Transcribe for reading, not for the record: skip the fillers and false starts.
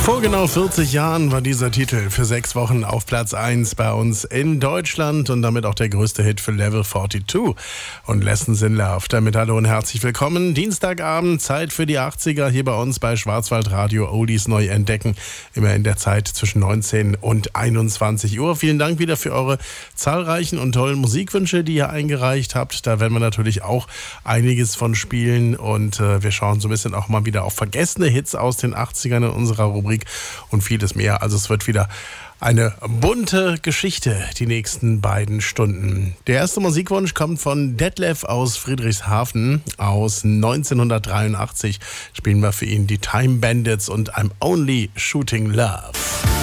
Vor genau 40 Jahren war dieser Titel für 6 Wochen auf Platz 1 bei uns in Deutschland und damit auch der größte Hit für Level 42 und Lessons in Love. Damit hallo und herzlich willkommen. Dienstagabend, Zeit für die 80er hier bei uns bei Schwarzwaldradio. Oldies neu entdecken, immer in der Zeit zwischen 19 und 21 Uhr. Vielen Dank wieder für eure zahlreichen und tollen Musikwünsche, die ihr eingereicht habt. Da werden wir natürlich auch einiges von spielen und wir schauen so ein bisschen auch mal wieder auf vergessene Hits aus den 80ern in unserer Rubrik und vieles mehr. Also es wird wieder eine bunte Geschichte, die nächsten beiden Stunden. Der erste Musikwunsch kommt von Detlef aus Friedrichshafen aus 1983. Spielen wir für ihn die Time Bandits und I'm Only Shooting Love.